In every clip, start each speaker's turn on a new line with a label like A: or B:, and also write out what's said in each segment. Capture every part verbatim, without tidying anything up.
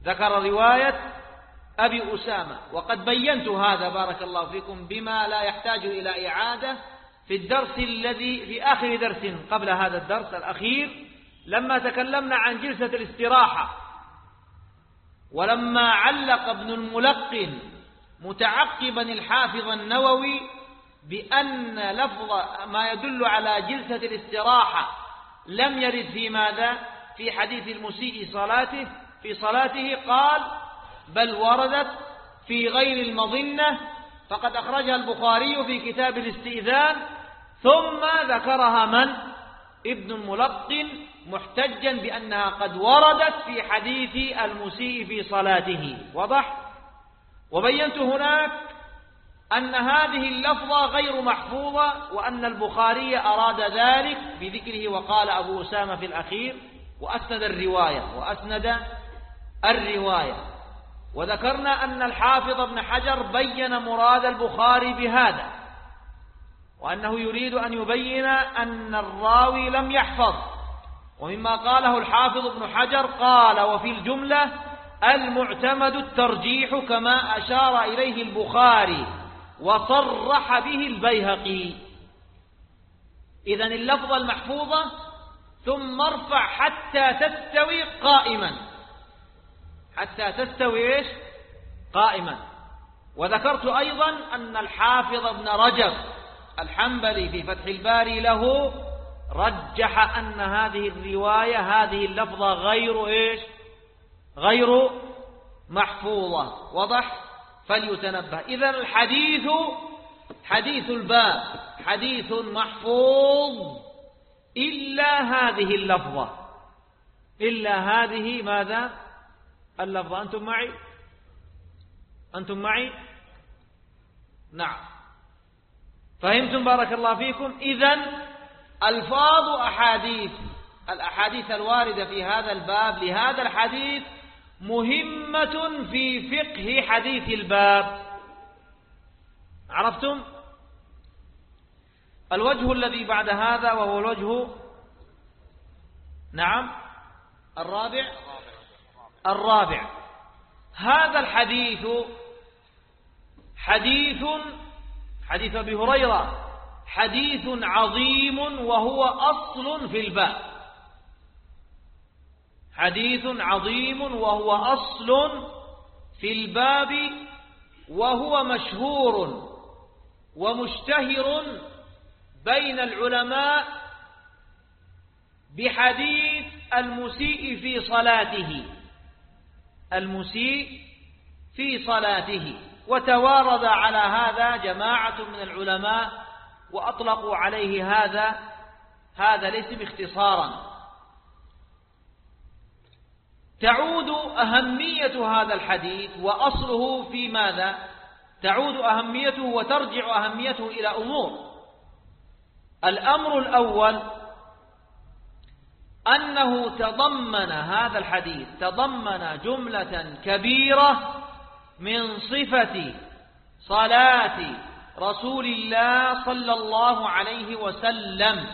A: ذكر رواية أبي أسامة، وقد بينت هذا بارك الله فيكم بما لا يحتاج إلى إعادة في الدرس الذي في آخر درس قبل هذا الدرس الأخير، لما تكلمنا عن جلسة الاستراحة، ولما علق ابن الملقن متعقبا الحافظ النووي بأن لفظ ما يدل على جلسة الاستراحة لم يرد في ماذا؟ في حديث المسيء صلاته في صلاته، قال بل وردت في غير المظنة، فقد أخرجها البخاري في كتاب الاستئذان، ثم ذكرها من؟ ابن الملقن، محتجا بأنها قد وردت في حديث المسيء في صلاته. وضح؟ وبينت هناك أن هذه اللفظة غير محفوظة، وأن البخاري أراد ذلك بذكره، وقال أبو أسامة في الأخير، وأسند الرواية وأسند الرواية وذكرنا أن الحافظ ابن حجر بين مراد البخاري بهذا، وأنه يريد أن يبين أن الراوي لم يحفظ. ومما قاله الحافظ ابن حجر قال: وفي الجملة المعتمد الترجيح كما أشار إليه البخاري وصرح به البيهقي. إذن اللفظة المحفوظة ثم ارفع حتى تستوي قائما، حتى تستوي إيش؟ قائما. وذكرت أيضا أن الحافظ ابن رجب الحنبلي في فتح الباري له رجح أن هذه الرواية هذه اللفظة غير إيش؟ غير محفوظة. وضح؟ فليتنبه. إذن الحديث حديث الباب حديث محفوظ إلا هذه اللفظة، إلا هذه ماذا؟ اللفظة. أنتم معي؟ أنتم معي؟ نعم، فهمتم بارك الله فيكم. إذن ألفاظ أحاديث الأحاديث الواردة في هذا الباب لهذا الحديث مهمة في فقه حديث الباب. عرفتم؟ الوجه الذي بعد هذا وهو الوجه نعم الرابع الرابع هذا الحديث حديث حديث أبي هريرة حديث عظيم وهو أصل في الباب، حديث عظيم وهو أصل في الباب، وهو مشهور ومشتهر بين العلماء بحديث المسيء في صلاته، المسيء في صلاته. وتوارد على هذا جماعة من العلماء وأطلقوا عليه هذا هذا الاسم اختصارا. تعود أهمية هذا الحديث وأصله في ماذا؟ تعود أهميته وترجع أهميته إلى أمور. الأمر الأول أنه تضمن هذا الحديث تضمن جملة كبيرة من صفة صلاة رسول الله صلى الله عليه وسلم،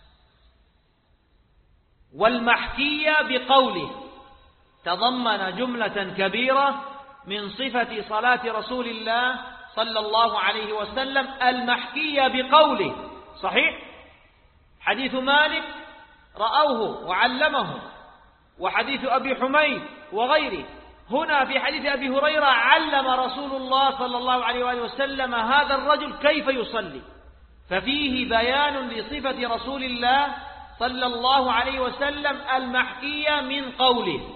A: والمحكية بقوله. تضمن جملة كبيرة من صفة صلاة رسول الله صلى الله عليه وسلم المحكية بقوله. صحيح؟ حديث مالك رأوه وعلمه، وحديث أبي حميد وغيره. هنا في حديث أبي هريرة علم رسول الله صلى الله عليه وآله وسلم هذا الرجل كيف يصلي، ففيه بيان لصفة رسول الله صلى الله عليه وسلم المحكية من قوله،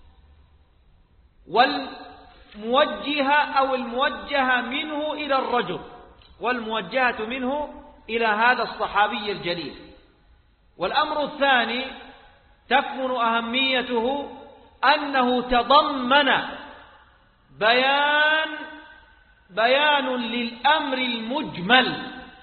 A: والموجهة أو الموجهة منه إلى الرجل، والموجهة منه إلى هذا الصحابي الجليل. والأمر الثاني تكمن أهميته أنه تضمن بيان بيان للأمر المجمل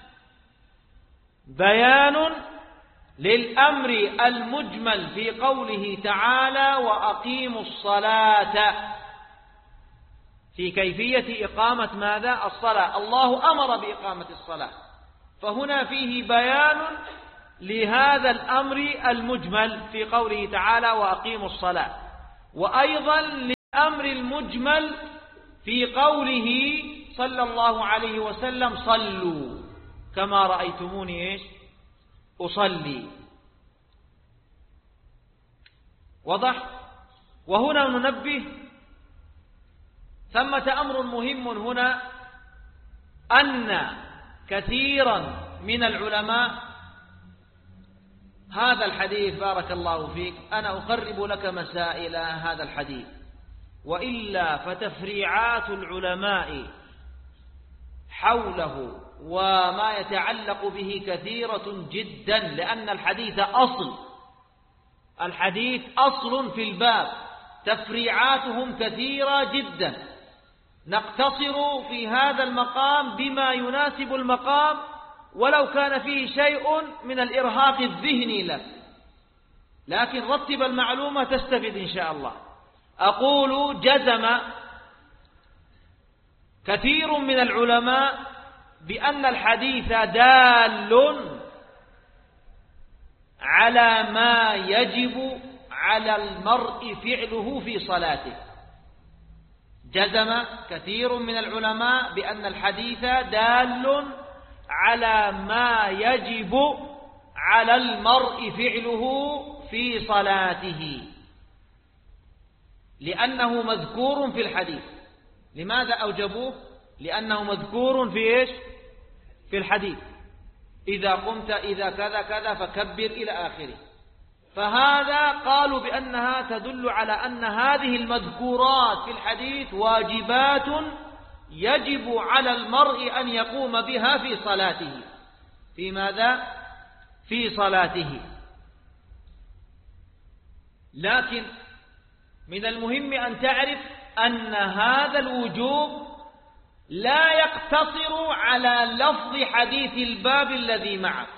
A: بيان للأمر المجمل في قوله تعالى: وأقيموا الصلاة، في كيفية إقامة ماذا؟ الصلاة. الله أمر بإقامة الصلاة، فهنا فيه بيان لهذا الأمر المجمل في قوله تعالى: وأقيموا الصلاة، وأيضا الأمر المجمل في قوله صلى الله عليه وسلم صلوا كما رأيتموني إيش أصلي. وضح. وهنا ننبه ثمة أمر مهم هنا، أن كثيرا من العلماء هذا الحديث بارك الله فيك أنا أقرب لك مسائل هذا الحديث، وإلا فتفريعات العلماء حوله وما يتعلق به كثيرة جدا، لأن الحديث أصل، الحديث أصل في الباب، تفريعاتهم كثيرة جدا. نقتصر في هذا المقام بما يناسب المقام، ولو كان فيه شيء من الإرهاق الذهني لك، لكن رتب المعلومة تستفيد إن شاء الله. أقول جزم كثير من العلماء بأن الحديث دال على ما يجب على المرء فعله في صلاته. جزم كثير من العلماء بأن الحديث دال على ما يجب على المرء فعله في صلاته، لأنه مذكور في الحديث. لماذا أوجبوه؟ لأنه مذكور في إيش؟ في الحديث. إذا قمت إذا كذا كذا فكبر إلى آخره. فهذا قالوا بأنها تدل على أن هذه المذكورات في الحديث واجبات يجب على المرء أن يقوم بها في صلاته. في ماذا؟ في صلاته. لكن من المهم أن تعرف أن هذا الوجوب لا يقتصر على لفظ حديث الباب الذي معك.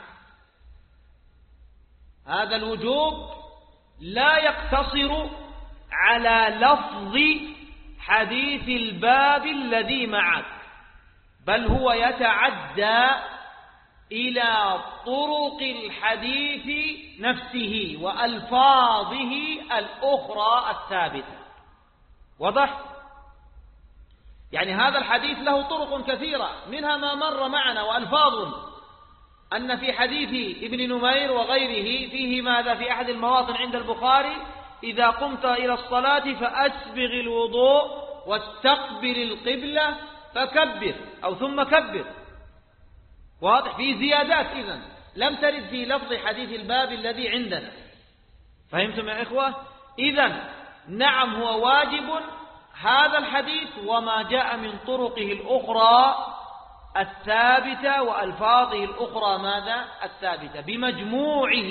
A: هذا الوجوب لا يقتصر على لفظ حديث الباب الذي معك، بل هو يتعدى إلى طرق الحديث نفسه وألفاظه الأخرى الثابتة. وضح؟ يعني هذا الحديث له طرق كثيرة، منها ما مر معنا وألفاظ، أن في حديث ابن نمير وغيره فيه ماذا في أحد المواطن عند البخاري: إذا قمت إلى الصلاة فأسبغ الوضوء واستقبل القبلة فكبر أو ثم كبر. واضح؟ في زيادات إذن لم ترد في لفظ حديث الباب الذي عندنا. فهمتم يا إخوة؟ إذن نعم هو واجب هذا الحديث وما جاء من طرقه الأخرى الثابتة وألفاظه الأخرى ماذا؟ الثابتة بمجموعه.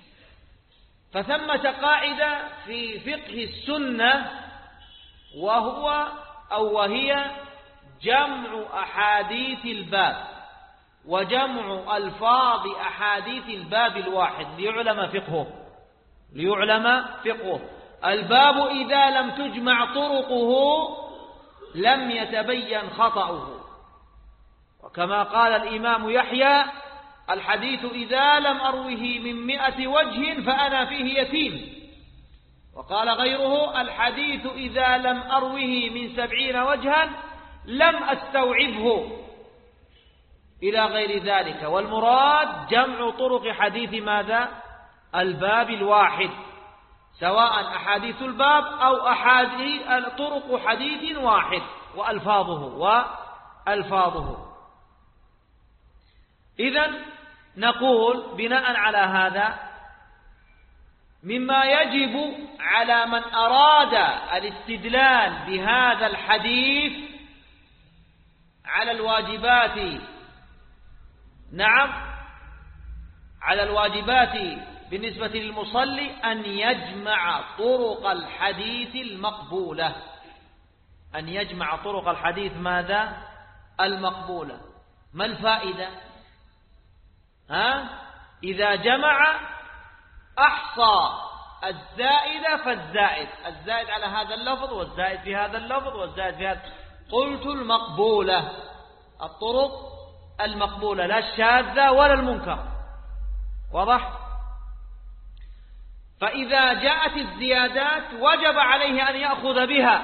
A: فثمة قاعدة في فقه السنة وهو أو وهي جمع أحاديث الباب وجمع ألفاظ أحاديث الباب الواحد ليعلم فقهه. ليعلم فقهه. الباب إذا لم تجمع طرقه لم يتبين خطأه. وكما قال الإمام يحيى: الحديث إذا لم أروه من مئة وجه فأنا فيه يتيم. وقال غيره: الحديث إذا لم أروه من سبعين وجها لم أستوعبه، إلى غير ذلك. والمراد جمع طرق حديث ماذا؟ الباب الواحد، سواء أحاديث الباب أو أحاديث طرق حديث واحد وألفاظه وألفاظه. إذن نقول بناء على هذا مما يجب على من أراد الاستدلال بهذا الحديث على الواجبات، نعم على الواجبات بالنسبة للمصلي أن يجمع طرق الحديث المقبولة. أن يجمع طرق الحديث ماذا؟ المقبولة. ما الفائدة؟ ها؟ إذا جمع أحصى الزائد فالزائد، الزائد على هذا اللفظ والزائد في هذا اللفظ والزائد في هذا. قلت المقبولة، الطرق المقبولة، لا الشاذة ولا المنكر. واضح؟ فإذا جاءت الزيادات وجب عليه أن يأخذ بها.